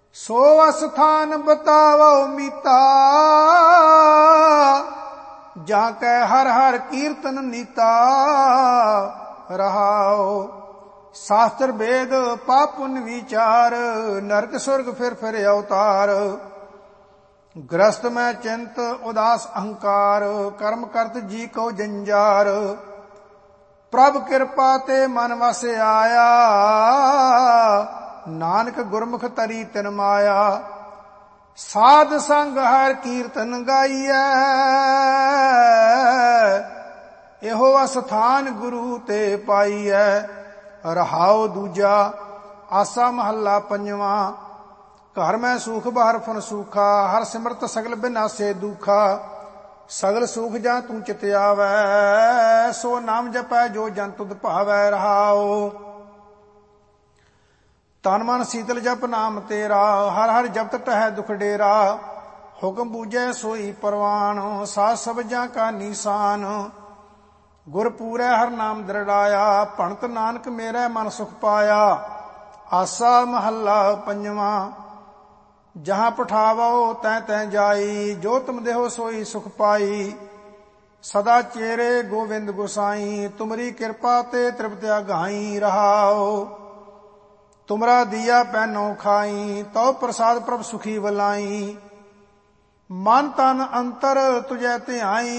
ਸੋ ਅਸਥਾਨ ਬਤਾਵੋ ਮੀਤਾ, ਜਾਂ ਕੈ ਹਰ ਹਰ ਕੀਰਤਨ ਨੀਤਾ। ਰਹਾਉ ਸ਼ਾਸਤਰ ਵੇਦ ਪਾਪ ਪੁੰਨ ਵਿਚਾਰ, ਨਰਕ ਸੁਰਗ ਫਿਰ ਅਵਤਾਰ। ਗ੍ਰਸਤ ਮੈਂ ਚਿੰਤ ਉਦਾਸ ਅਹੰਕਾਰ, ਕਰਮ ਕਰਤ ਜੀ ਕੋ ਜੰਜਾਰ। ਪ੍ਰਭ ਕਿਰਪਾ ਤੇ ਮਨ ਵਸ ਆਇਆ, ਨਾਨਕ ਗੁਰਮੁਖ ਤਰੀ ਤਿਨ ਮਾਇਆ। ਸਾਧ ਸੰਗ ਹਰ ਕੀਰਤਨ ਗਾਈਐ, ਇਹੋ ਅਸਥਾਨ ਗੁਰੂ ਤੇ ਪਾਈਐ। ਰਹਾਉ ਦੂਜਾ ਆਸਾ ਮਹੱਲਾ ਪੰਜਵਾਂ। ਘਰ ਮੈਂ ਸੂਖ ਬਾਹਰ ਫੁਨ ਸੂਖਾ, ਹਰ ਸਿਮਰਤ ਸਗਲ ਬਿਨਾਸੇ ਦੁਖਾ। ਸਗਲ ਸੂਖ ਜਾਂ ਤੂੰ ਚਿਤ ਆਵੈ, ਸੋ ਨਾਮ ਜਪੈ ਜੋ ਜਨ ਤੁਧ ਭਾਵੈ। ਰਹਾਉ ਤਨ ਮਨ ਸੀਤਲ ਜਪ ਨਾਮ ਤੇਰਾ, ਹਰ ਹਰ ਜਪਤ ਟਹੈ ਦੁਖ ਡੇਰਾ। ਹੁਕਮ ਬੂਝੈ ਸੋਈ ਪਰਵਾਨ, ਸਾਧ ਸਬਜਾਂ ਕਾ ਨੀਸਾਨ। ਗੁਰ ਪੂਰੈ ਹਰ ਨਾਮ ਦ੍ਰਿੜਾਇਆ, ਭਣਤ ਨਾਨਕ ਮੇਰਾ ਮਨ ਸੁਖ ਪਾਇਆ। ਆਸਾ ਮਹੱਲਾ ਪੰਜਵਾਂ। ਜਹਾਂ ਪਠਾਵੋ ਤੈਂ ਤੈਂ ਜਾਈ, ਜੋ ਤੁਮ ਦੇਹੋ ਸੋਈ ਸੁਖ ਪਾਈ। ਸਦਾ ਚੇਰੇ ਗੋਵਿੰਦ ਗੁਸਾਈ, ਤੁਮਰੀ ਕਿਰਪਾ ਤੇ ਤ੍ਰਿਪਤ ਅਗਾਈ। ਰਹਾਉ ਤੁਮਰਾ ਦੀਆ ਪੈਨੋ ਖਾਈ, ਤਉ ਪ੍ਰਸਾਦ ਪ੍ਰਭ ਸੁਖੀ ਵਲਾਈ। ਮਨ ਤਨ ਅੰਤਰ ਤੁਝੈ ਧਿਆਈ,